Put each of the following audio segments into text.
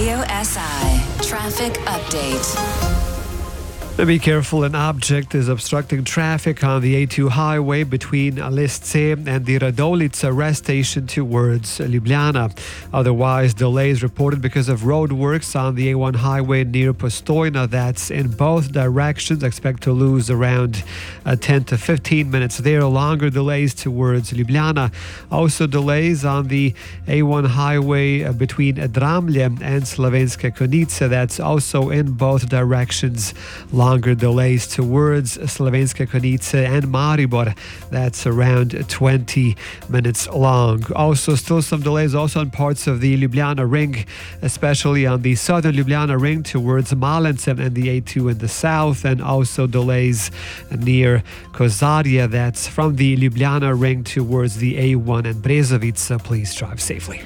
Radio SI Traffic Update. Be careful, an object is obstructing traffic on the A2 highway between Listce and the Radolica rest station towards Ljubljana. Otherwise, delays reported because of roadworks on the A1 highway near Postojna. That's in both directions. Expect to lose around 10 to 15 minutes there. Longer delays towards Ljubljana. Also delays on the A1 highway between Dramlje and Slovenske Konjice. That's also in both directions. Longer delays towards Slovenske Konjice and Maribor. That's around 20 minutes long. Also, still some delays also on parts of the Ljubljana ring, especially on the southern Ljubljana ring towards Malence and the A2 in the south, and also delays near Kozarje. That's from the Ljubljana ring towards the A1 and Brezovica. Please drive safely.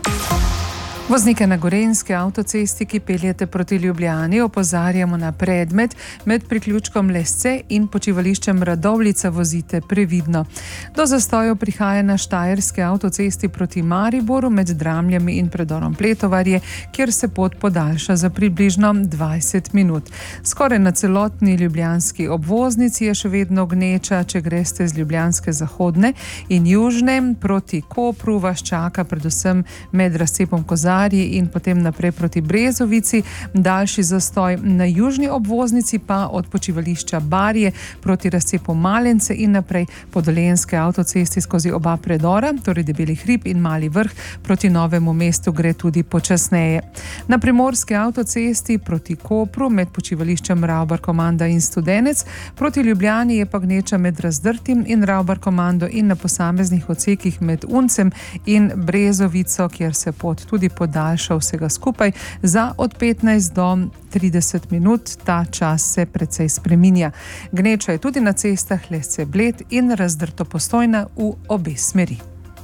Voznike na Gorenjski avtocesti, ki peljete proti Ljubljani, opozarjamo na predmet med priključkom Lesce in počivališčem Radovljica. Vozite previdno. Do zastojev prihaja na Štajerski avtocesti proti Mariboru med Dramljami in predorom Pletovarje, kjer se pot podaljša za približno 20 minut. Skoraj na celotni ljubljanski obvoznici je še vedno gneča. Če greste z ljubljanske zahodne in južne proti Kopru, vas čaka predvsem med razcepom Kozarje in potem naprej proti Brezovici. Daljši zastoj na južni obvoznici pa od počivališča Barje proti razcepu Malence in naprej po Dolenjske avtocesti skozi oba predora, torej Debeli hrib in Mali vrh, proti Novemu mestu gre tudi počasneje. Na Primorski avtocesti proti Kopru med počivališčem Ravbar Komanda in Studenec, proti Ljubljani je pa gneča med Razdrtim in Ravbar Komando in na posameznih odsekih med Uncem in Brezovico, kjer se pot tudi podaljša vsega skupaj za od 15 do 30 minut. Ta čas se precej spreminja. Gneča je tudi na cestah Lesce Bled in Razdrto Postojna v obe smeri.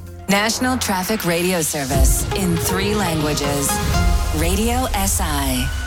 National Traffic Radio Service in 3 languages. Radio SI.